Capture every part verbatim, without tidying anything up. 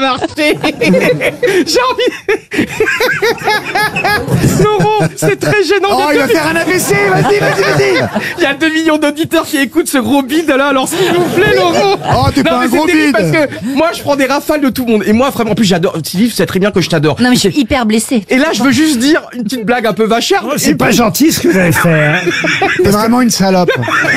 marché. J'ai envie... Laurent, c'est très gênant. Oh, il va faire un A V C, vas-y, vas-y, vas-y. Il y a deux millions d'auditeurs qui écoutent ce gros bide là, alors s'il vous plaît, Laurent. Oh, t'es pas un gros bide. Parce que moi, je prends des rafales de tout le monde. Et moi, vraiment, en plus, j'adore. Sylvie, tu sais très bien que je t'adore. Non, mais je suis hyper blessée. Et là, je veux juste dire une petite blague un peu vachère. Oh, c'est pas gentil ce que vous avez fait. Hein. T'es vraiment une salope.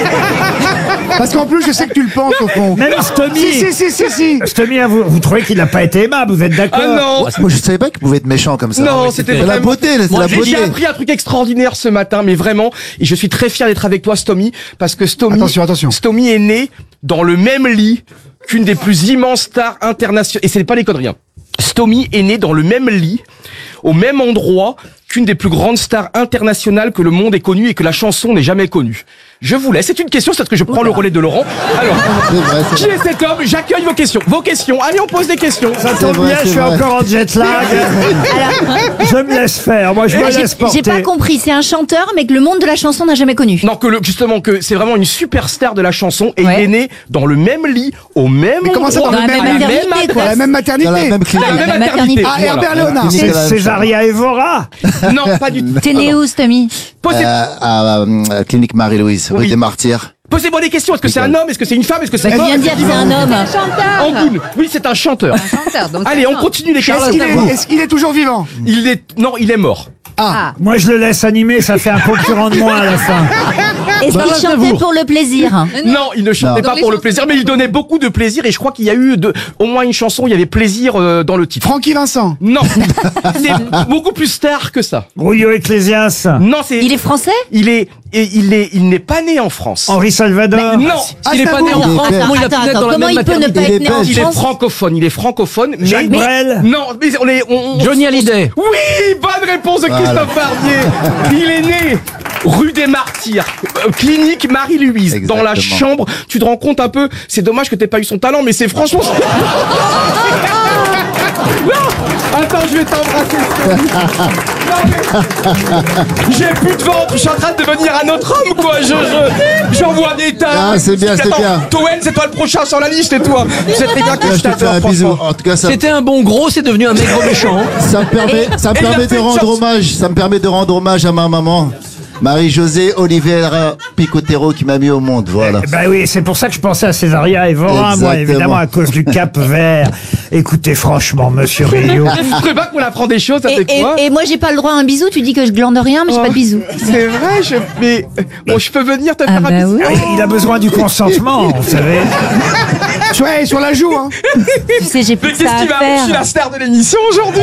Parce qu'en plus, je sais que tu le penses au fond. Même Stomy. Si, si, si, si, si. Stomy, vous, vous trouvez qu'il n'a pas été aimable, vous êtes d'accord? Ah non. Moi, je savais pas qu'il pouvait être méchant comme ça. Non, Ouais, c'était c'est la vraiment- beauté, c'est Moi, la j'ai- beauté. J'ai appris un truc extraordinaire ce matin, mais vraiment, et je suis très fier d'être avec toi, Stomy, parce que Stomy, Attention, attention. Stomy est né dans le même lit qu'une des plus immenses stars internationales. Et ce n'est pas les conneries. Hein. Stomy est né dans le même lit, au même endroit qu'une des plus grandes stars internationales que le monde ait connues et que la chanson n'ait jamais connue. Je vous laisse. C'est une question, c'est parce que je prends le relais de Laurent. Alors, C'est vrai, c'est qui est cet homme? J'accueille vos questions. Vos questions. Allez, on pose des questions. Ça C'est tombe vrai, bien, c'est je suis vrai. encore en jet lag. Je me laisse faire, moi je me J'ai laisse porter. j'ai pas compris, c'est un chanteur, mais que le monde de la chanson n'a jamais connu. Non, que le, justement, que c'est vraiment une superstar de la chanson et Ouais. il est né dans le même lit, au même Mais comment ça, endroit, dans le Dans la même même lit maternité, à quoi. Dans la même maternité. Dans la même la clinique. même la maternité. maternité. Ah, Voilà. Herbert Léonard. Clinique C'est de la- Césaria Evora. Non, pas du tout. T'es né où, Stomy? Posez, Euh, à euh, Clinique Marie-Louise, rue Oui. des Martyrs. posez-moi des questions. Est-ce que c'est un homme? Est-ce que c'est une femme? Est-ce que c'est Bah, quoi? il vient de dire que c'est un homme. Angoune. Oui, c'est un chanteur. chanteur, donc Allez, on continue les Est-ce questions. qu'il est, est-ce qu'il est toujours vivant? Il est, non, il est mort. Ah. Moi je le laisse animer, ça fait un concurrent de moi à la fin. Est-ce Bah, qu'il c'est chantait vous. pour le plaisir? Non, il ne chantait Non. pas Dans les pour le chansons plaisir, mais il donnait beaucoup de plaisir et je crois qu'il y a eu de, au moins une chanson, il y avait plaisir euh, dans le titre. Francky Vincent. Non, c'est beaucoup plus star que ça. Julio Ecclesias, Non, c'est. Il est français? Il est, et il est, il n'est pas né en France. Henri Salvador. Non, Ah, Il est c'est pas un né en bourg. France, Attends, comment il a pu attends, naître attends, dans la comment même il peut ne maternité? pas Il être est né en belge. il est France? francophone. Il est francophone. Mais Jacques Brel. non, mais on est. On, on- Johnny Hallyday. Oui, bonne réponse de Christophe Barbier. Il est né rue des Martyrs, euh, clinique Marie-Louise, dans la Exactement. chambre. Tu te rends compte un peu, c'est dommage que t'aies pas eu son talent, mais c'est franchement... Non, attends, je vais t'embrasser. Non, mais- J'ai plus de ventre, je suis en train de devenir un autre homme, quoi. Je, je, j'envoie des tas. Ah, c'est bien, c'est Attends, bien. Toen, c'est toi le prochain sur la liste, et toi. Tu sais très bien que Là, je je te fais t'adore, un bisou. franchement. En tout cas, ça, C'était un bon gros, c'est devenu un maigre méchant. ça me permet, ça me Et il a permet fait de une rendre chanson. hommage. Ça me permet de rendre hommage à ma maman, Marie-Josée Oliveira Picotero, qui m'a mis au monde. Voilà. Bah oui, c'est pour ça que je pensais à Césaria Evora, moi, Exactement. évidemment, à cause du Cap Vert. Écoutez, franchement, monsieur Rio. Je trouvais pas qu'on apprend des choses Et, avec et- toi. et moi, j'ai pas le droit à un bisou. Tu dis que je glande rien, mais j'ai Oh. pas de bisou. C'est vrai, je, mais bon, je peux venir te Ah faire bah un bisou. oui. Il a besoin du consentement, vous savez. Ouais, sur la joue, hein. Tu sais, j'ai plus Mais que qu'est-ce ça qui va? à Je suis faire. la star de l'émission aujourd'hui.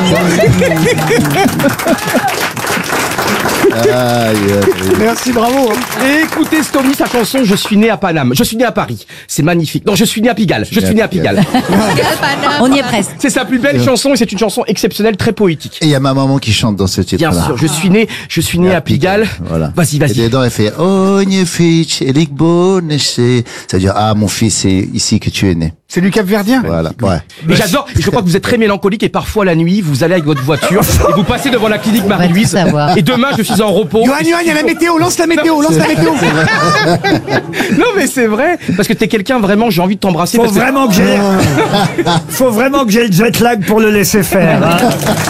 Aïe, aïe, aïe. Merci, bravo. hein. Et écoutez, Stomy, sa chanson Je suis né à Paname. Je suis né à Paris. C'est magnifique. Non, je suis né à Pigalle. Je suis né à Pigalle. On y est presque. C'est sa plus belle chanson et c'est une chanson exceptionnelle, très poétique. Et il y a ma maman qui chante dans ce titre-là. Bien sûr, je suis né, je suis né à Pigalle. Voilà. Vas-y, Et vas-y. dedans, elle fait Oh, nye fitch, elik bonne, c'est. C'est-à-dire, ah, mon fils, c'est ici que tu es né. C'est du Cap-Verdien. Voilà, ouais. Mais j'adore, et je crois que vous êtes très mélancolique et parfois la nuit, vous allez avec votre voiture et vous passez devant la clinique Marie-Louise. tout savoir. Et demain, je suis en repos. Johan, Johan, il y a la météo. Lance la météo, lance la météo. Non, mais c'est vrai. Parce que t'es quelqu'un vraiment, j'ai envie de t'embrasser. Faut parce que- vraiment que j'ai, faut vraiment que j'ai le jet lag pour le laisser faire. hein.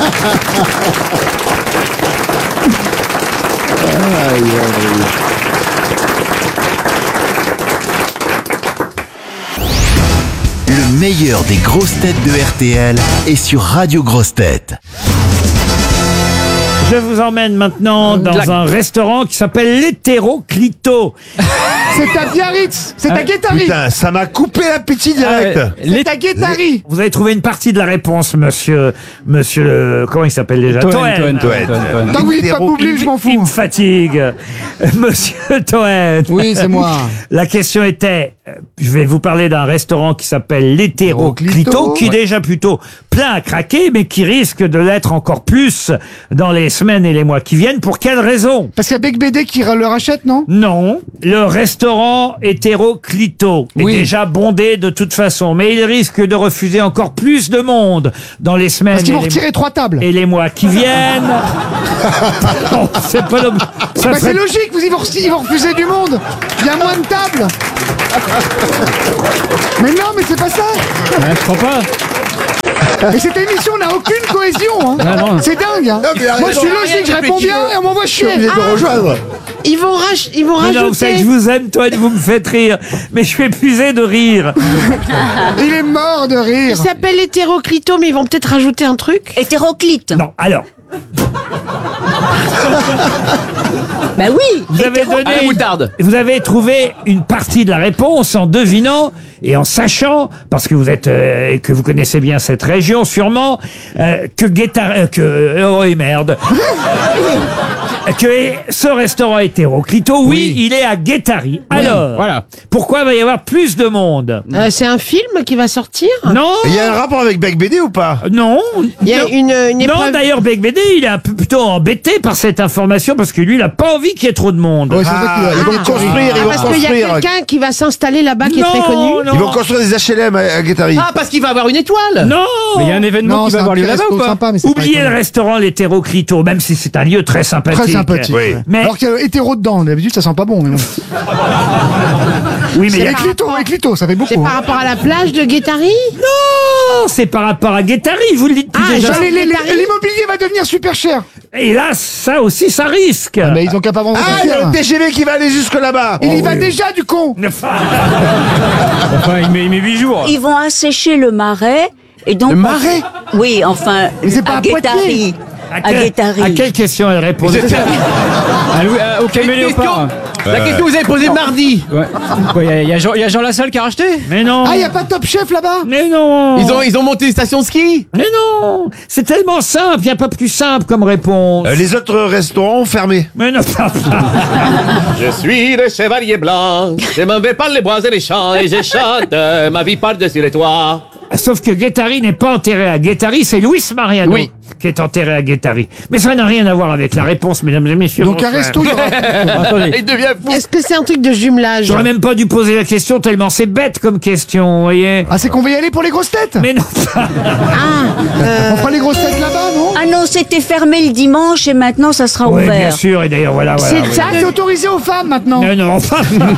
Aïe, aïe, aïe. Le meilleur des grosses têtes de R T L est sur Radio Grosses Têtes. Je vous emmène maintenant dans La- un restaurant qui s'appelle l'Hétéroclito. C'est à Biarritz. C'est à Guétari. Putain, ça m'a coupé l'appétit direct. C'est à Guétari. Vous avez trouvé une partie de la réponse, monsieur, monsieur, le- comment il s'appelle déjà? Toen. Tant que vous dites pas Boubli, je m'en Il me fous. fatigue. Monsieur Toen. Oui, c'est moi. La question était, euh, je vais vous parler d'un restaurant qui s'appelle l'Hétéroclito, Hétéroclito. qui est déjà plutôt plein à craquer, mais qui risque de l'être encore plus dans les semaines et les mois qui viennent. Pour quelle raison? Parce qu'il y a Bec B D qui le rachète, non? Non, le restaurant Hétéroclito est Oui. déjà bondé de toute façon, mais il risque de refuser encore plus de monde dans les semaines Parce qu'ils et, vont les, retirer trois tables. et les mois qui viennent. Non, c'est pas le... ça Bah, ferait- c'est logique, vous, ils vont, ils vont refuser du monde. Il y a moins de tables. Mais non, mais c'est pas ça. Ouais, je crois pas. Mais cette émission n'a aucune cohésion. Hein. Ah, non. C'est dingue. Hein. Non, mais arrête, Moi, je suis non, logique, je arrête, réponds mais bien qui- et on m'envoie Je suis chier. obligé de rejoindre. Ils vont, raj- ils vont Mais non, vous savez que je rajouter. vous aime, Toen, vous me faites rire. Mais je suis épuisé de rire. Il est mort de Il rire. s'appelle hétéroclito, mais ils vont peut-être rajouter un truc. Hétéroclite. Non, alors, Bah oui. vous avez À la donné... moutarde. Vous avez trouvé une partie de la réponse en devinant et en sachant, parce que vous êtes euh, et que vous connaissez bien cette région sûrement, euh, que Guettari, euh, que oh et merde, que ce restaurant hétéroclito, oui, il est à Guettari. Alors, voilà. pourquoi il va y avoir plus de monde? Euh, c'est un film qui va sortir. Non, Il y a un rapport avec Bec B D ou pas? non, Il y a non. une, une Non, épreuve. d'ailleurs, Bec B D, il est un peu plutôt embêté par cette information parce que lui, il a pas envie qu'il y ait trop de monde. Ouais, c'est ça qu'il a- Ah, ils vont construire, ils Ah, vont parce qu'il y a construire. quelqu'un qui va s'installer là-bas qui est très Non, connu. non. Ils vont construire des H L M à, à Guettari. Ah, parce qu'il va avoir une étoile. Non. Mais il y a un événement Non, qui c'est va un avoir lieu petit là-bas resto ou pas sympa, mais c'est pas Oubliez le étonnant. restaurant l'hétéroclito, même si c'est un lieu très sympathique. Très sympathique. Oui. Mais Alors qu'il y a hétéro dedans, d'habitude ça sent pas bon. Mais bon. oui, mais il y a- Et Clito, et Clito, ça fait C'est beaucoup. par Hein. rapport à la plage de Guettari. non, c'est par rapport à Guettari, vous le dites Ah, déjà. genre- Les- les- les- L'immobilier va devenir super cher. Et là, ça aussi, ça risque. Mais ils ont qu'à pas vendre Ah, ça il y a cher. le T G V qui va aller jusque là-bas. Il y Oh, va oui. déjà du con. Enfin, il met, il met huit jours. Ils vont assécher le marais et donc. Le marais. Oui, enfin. Mais c'est pas à Poitiers. Guettari. À, À quel- Guettari. à quelle question elle répond Ah, Louis- ah, au caméléopard. La question que vous avez posée mardi. Ouais. Il y, a- y a Jean, y a Jean Lassalle qui a racheté. Mais non. Ah, il y a pas de Top Chef là-bas. Mais non. Ils ont, ils ont monté une station de ski. Mais non. C'est tellement simple, il n'y a pas plus simple comme réponse. Euh, les autres restaurants ont fermé. Mais non. Je suis le chevalier blanc. Je m'en vais par les bois et les champs et je chante euh, ma vie par-dessus les toits. Sauf que Guettari n'est pas enterré à Guettari, c'est Luis Mariano Oui. qui est enterré à Guettari. Mais ça n'a rien à voir avec la réponse, mesdames et messieurs. Donc un Bonsoir. resto, il y aura- Attendez. Il devient fou. Est-ce que c'est un truc de jumelage? J'aurais même pas dû poser la question tellement c'est bête comme question, vous voyez. Ah, c'est qu'on va y aller pour les grosses têtes. Mais non. Ah, euh, On fera les grosses têtes là-bas, non? Ah non, c'était fermé le dimanche et maintenant ça sera Oui, bien ouvert. sûr, et d'ailleurs voilà. voilà, C'est voilà. Ça, c'est autorisé aux femmes maintenant. Non, non, enfin.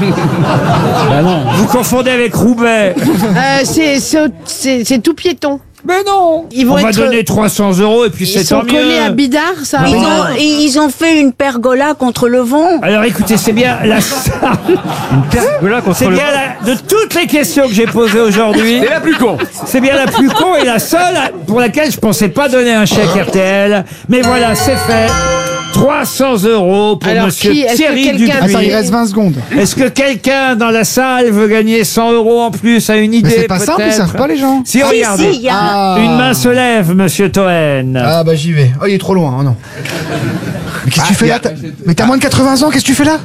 Vous confondez avec Roubaix. euh, c'est- c'est c'est- c'est tout piéton. Mais non. Ils vont On va être- donner trois cents euros et puis Ils c'est sont tant collés à mieux. Bidart, ça. Ils va. ont, ils ont fait une pergola contre le vent. Alors écoutez, c'est bien la c'est bien la- de toutes les questions que j'ai posées aujourd'hui. C'est la plus con. C'est bien la plus con et la seule pour laquelle je pensais pas donner un chèque R T L. Mais voilà, c'est fait. trois cents euros pour Alors, monsieur qui- est-ce que Thierry quelqu'un- Attends, il Dupuis. reste vingt secondes. Est-ce que quelqu'un dans la salle veut gagner cent euros en plus, a une idée Mais c'est pas simple, ils peut-être savent pas les gens. Si, Si, regardez. si, il y a- Ah. Une main se lève, monsieur Toen. Ah bah j'y vais. Oh, il est trop loin, oh non. Mais qu'est-ce que tu fais là? T'as- Mais t'as moins de quatre-vingts ans, qu'est-ce que tu fais là?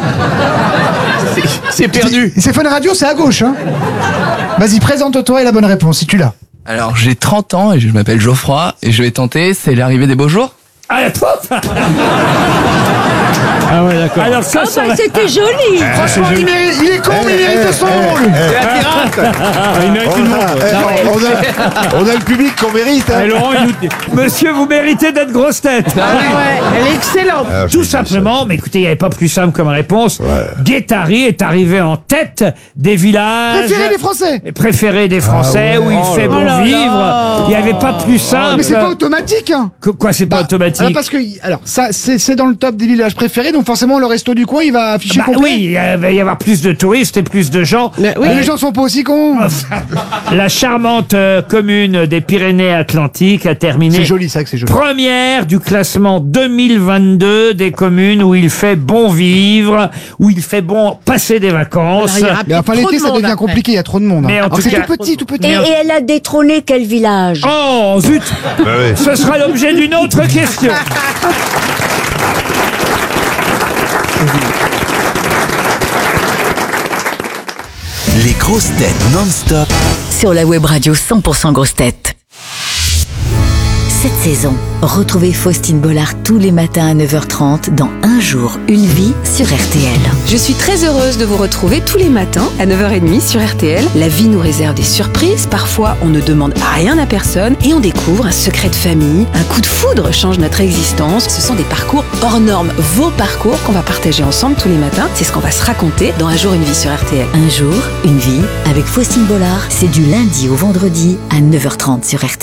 C'est perdu. C'est Fun Radio, c'est à gauche, hein. Vas-y, présente-toi et la bonne réponse, si tu l'as. Alors j'ai trente ans et je m'appelle Geoffroy et je vais tenter, c'est l'arrivée des beaux jours. Ah, pof. Ah ouais, d'accord. Alors ça, Ah ça bah va- c'était joli. Franchement, il, mérite- il est con, mais il mérite son rôle. C'est la pirate. Il mérite On une a, montre. eh, on a- on a le public qu'on mérite. hein. Eh, Laurent, il nous- Monsieur, vous méritez d'être grosse tête. Ah ouais, elle est excellente. Ah, Tout simplement, mais écoutez, il n'y avait pas plus simple comme réponse. Guettari est arrivé en tête des villages Préféré des Français. préférés des Français où il fait bon Oh là vivre. là. Il n'y avait pas plus simple. Mais c'est pas automatique, hein. Que- Quoi, c'est pas Bah, automatique? alors, parce que, alors, ça, c'est c'est dans le top des villages préférés, donc forcément, le resto du coin, il va afficher Bah complet. oui, il va y avoir plus de touristes et plus de gens. Mais oui. Mais les gens sont pas aussi cons. La charmante euh, commune des Pyrénées-Atlantiques a terminé C'est joli, ça, que c'est joli. première du classement deux mille vingt-deux des communes où il fait bon vivre, où il fait bon passer des vacances. Alors, il y aura Mais enfin, trop l'été, de ça monde devient après. compliqué, il y a trop de monde. hein. Mais en Alors, tout c'est cas- tout petit, tout petit. Et, et elle a détrôné quel village? Oh zut, ce sera l'objet d'une autre question. Les grosses têtes non-stop Sur la web radio cent pour cent grosses têtes. Cette saison, retrouvez Faustine Bollard tous les matins à neuf heures trente dans Un jour, une vie sur R T L. Je suis très heureuse de vous retrouver tous les matins à neuf heures trente sur R T L. La vie nous réserve des surprises, parfois on ne demande rien à personne et on découvre un secret de famille, un coup de foudre change notre existence. Ce sont des parcours hors normes, vos parcours qu'on va partager ensemble tous les matins. C'est ce qu'on va se raconter dans Un jour, une vie sur R T L. Un jour, une vie avec Faustine Bollard, c'est du lundi au vendredi à neuf heures trente sur R T L.